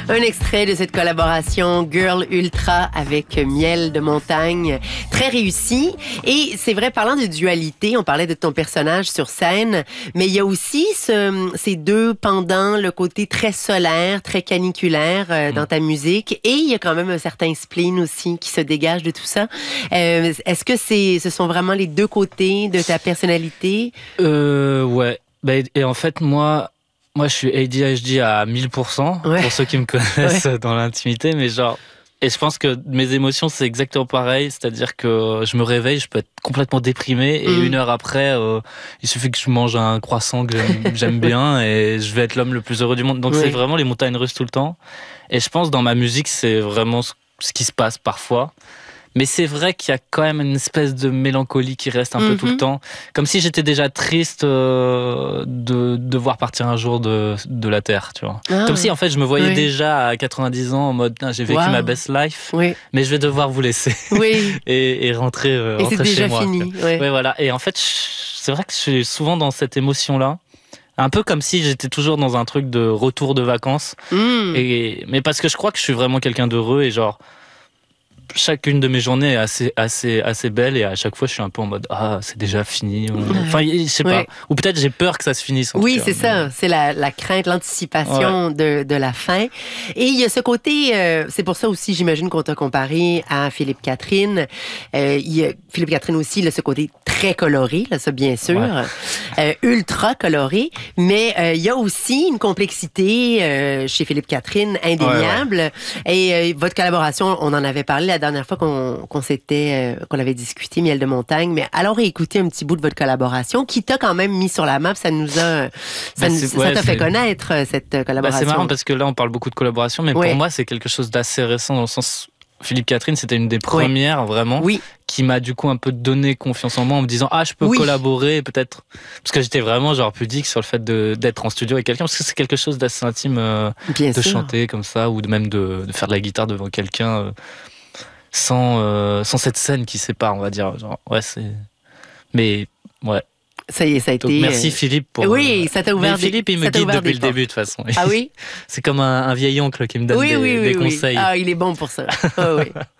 Un extrait de cette collaboration Girl Ultra avec Miel de Montagne, très réussi. Et c'est vrai, parlant de dualité, on parlait de ton personnage sur scène, mais il y a aussi ces deux pendants, le côté très solaire, très caniculaire dans ta musique, et il y a quand même un certain spleen aussi qui se dégage de tout ça. Est-ce que ce sont vraiment les deux côtés de ta personnalité? Ouais. Et en fait, moi, je suis ADHD à 1000%, pour ceux qui me connaissent dans l'intimité, mais et je pense que mes émotions, c'est exactement pareil, c'est-à-dire que je me réveille, je peux être complètement déprimé, et une heure après, il suffit que je mange un croissant que j'aime bien, et je vais être l'homme le plus heureux du monde. Donc c'est vraiment les montagnes russes tout le temps. Et je pense, dans ma musique, c'est vraiment ce qui se passe parfois. Mais c'est vrai qu'il y a quand même une espèce de mélancolie qui reste un peu tout le temps. Comme si j'étais déjà triste de devoir partir un jour de la Terre, tu vois. Comme si, en fait, je me voyais déjà à 90 ans en mode, j'ai vécu ma best life, mais je vais devoir vous laisser et rentrer chez moi. Fini. Ouais, voilà. Et en fait, c'est vrai que je suis souvent dans cette émotion-là. Un peu comme si j'étais toujours dans un truc de retour de vacances. Mais parce que je crois que je suis vraiment quelqu'un d'heureux et chacune de mes journées est assez belle, et à chaque fois je suis un peu en mode c'est déjà fini, enfin je sais pas, ou peut-être j'ai peur que ça se finisse c'est ça, c'est la crainte, l'anticipation de la fin. Et il y a ce côté, c'est pour ça aussi j'imagine qu'on t'a comparé à Philippe Catherine. Philippe Catherine aussi, il a ce côté très coloré, là, ça bien sûr, ultra coloré, mais il y a aussi une complexité chez Philippe Catherine indéniable. Et votre collaboration, on en avait parlé la dernière fois qu'on avait discuté, Miel de Montagne, mais alors réécoutez un petit bout de votre collaboration qui t'a quand même mis sur la map. Ça t'a fait connaître cette collaboration. C'est marrant parce que là on parle beaucoup de collaboration, mais pour moi c'est quelque chose d'assez récent, dans le sens, Philippe Catherine, c'était une des premières vraiment qui m'a du coup un peu donné confiance en moi en me disant je peux collaborer peut-être, parce que j'étais vraiment pudique sur le fait d'être en studio avec quelqu'un, parce que c'est quelque chose d'assez intime de chanter comme ça, ou même de faire de la guitare devant quelqu'un sans cette scène qui sépare, on va dire. Mais ça y est, ça a été. Merci Philippe pour. Oui, ça t'a ouvert. Mais Philippe, il me guide depuis le début de toute façon. Ah oui. C'est comme un vieil oncle qui me donne des conseils. Ah, il est bon pour ça. Ah oui.